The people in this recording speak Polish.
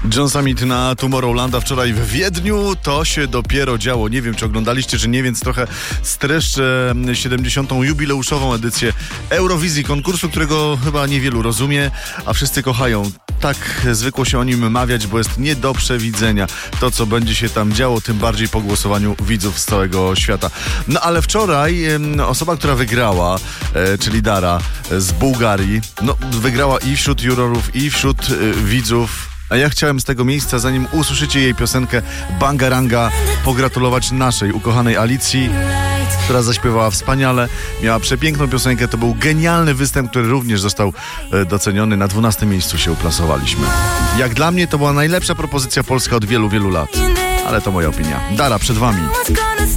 John Summit na Tomorrowlanda wczoraj w Wiedniu. To się dopiero działo. Nie wiem, czy oglądaliście, czy nie, więc trochę streszczę 70. jubileuszową edycję Eurowizji, konkursu, którego chyba niewielu rozumie, a wszyscy kochają. Tak zwykło się o nim mawiać, bo jest nie do przewidzenia to, co będzie się tam działo, tym bardziej po głosowaniu widzów z całego świata. No ale wczoraj osoba, która wygrała, czyli Dara z Bułgarii, wygrała i wśród jurorów, i wśród widzów. A ja chciałem z tego miejsca, zanim usłyszycie jej piosenkę Bangaranga, pogratulować naszej ukochanej Alicji, która zaśpiewała wspaniale, miała przepiękną piosenkę. To był genialny występ, który również został doceniony. Na 12. miejscu się uplasowaliśmy. Jak dla mnie to była najlepsza propozycja polska od wielu, wielu lat. Ale to moja opinia. Dara, przed wami.